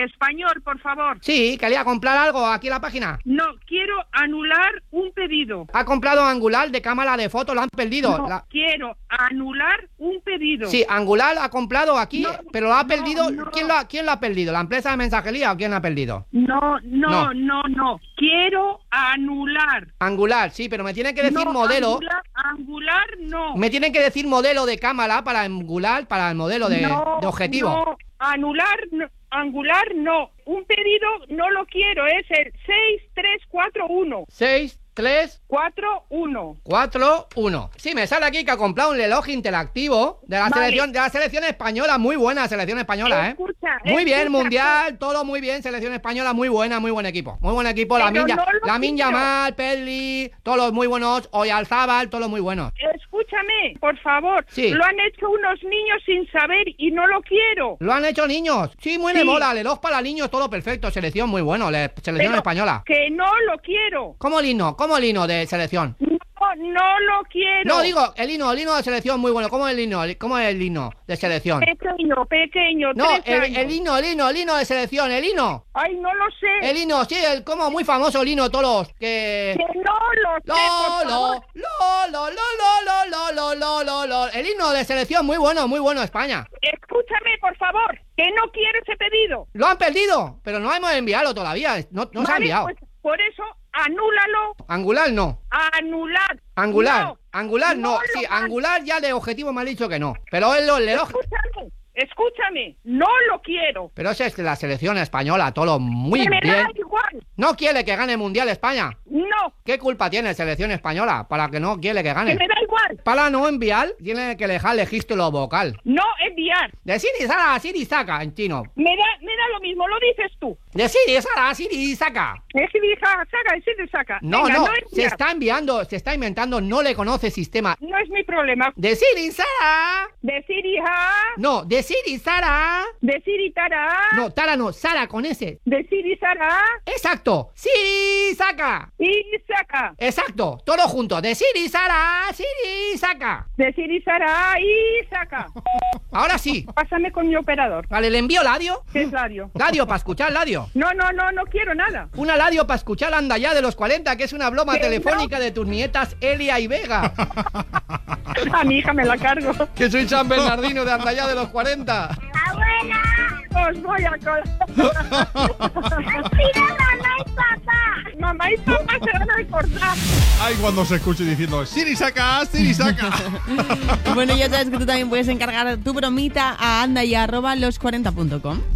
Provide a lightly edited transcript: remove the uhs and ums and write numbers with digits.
español, por favor. Sí, quería comprar algo aquí en la página. No, quiero anular un pedido. Ha comprado Angular de cámara de fotos, lo han perdido. No, quiero anular un pedido. Sí, Angular ha comprado aquí, No, pero lo ha perdido. no. ¿Quién lo ha perdido? ¿La empresa de mensajería o quién lo ha perdido? No. No. Quiero anular. Angular, sí, pero me tienen que decir modelo. Angular no. Me tienen que decir modelo de cámara para Angular, para el modelo de objetivo. No, Angular no. Un pedido no lo quiero, es el 6341. 6341. Sí, me sale aquí que ha comprado un reloj interactivo de la selección española, muy buena selección española, Escucha, muy bien, mundial, todo muy bien, selección española, muy buena, muy buen equipo. Lamine Yamal, Pedri, todos los muy buenos, Oyarzabal, todos los muy buenos. Escúchame, por favor. Sí. Lo han hecho unos niños sin saber y no lo quiero. ¿Lo han hecho niños? Sí, muy de moda, reloj para niños, todo perfecto, selección muy bueno, selección española. Que no lo quiero. ¿Cómo el himno de selección? No lo quiero. No, digo, el himno de selección muy bueno. ¿Cómo es el himno de selección? Pequeño, No, 3 años. el himno de selección, el hino. Ay, no lo sé. El hino, sí, como muy famoso el hino, todos los que no lo sé, por favor. El himno de selección muy bueno, España. Escúchame, por favor, que no quiero ese pedido. Lo han perdido, pero no hemos enviado todavía, no se ha enviado. Pues por eso, anúlalo. Angular no. Angular no. Sí, Angular ya de objetivo me ha dicho que no. Pero el reloj... Escúchame, no lo quiero. Pero esa es la selección española, todo muy me bien. da igual. ¿No quiere que gane el Mundial España? No. ¿Qué culpa tiene selección española para que no quiere que gane? Que me da igual. Para no enviar, tiene que dejar registro vocal. No enviar. De Siri-Sara a Siri-Saka en chino. Me da lo mismo, lo dices tú. De Siri-Sara a Siri-Saka. Siri-Saka. No, Venga, no, se está inventando, no le conoce sistema. No es mi problema. De Siri-Sara. De Siri-Ha. No, de Siri-Sara. De Siri-Tara. No, Tara no, Sara con S. De Siri-Sara. Exacto. Siri-Saka. Y Saka. Exacto, todo junto. De Siri-Sara, Siri-Saka. De Siri-Sara y Saka. Ahora sí. Pásame con mi operador. Vale, ¿le envío Ladio? ¿Qué es Ladio? Ladio, para escuchar Ladio. No quiero nada. Una Ladio para escuchar Anda Ya de los 40, que es una broma telefónica de tus nietas Elia y Vega. A mi hija me la cargo. Que soy San Bernardino de Anda Ya de los 40. ¡Abuela! Os voy a colar. Mamá y papá se van a recordar. Ay, cuando se escuche diciendo Siri-Saka, Siri-Saka. Bueno, ya sabes que tú también puedes encargar tu bromita a anda y @los40.com.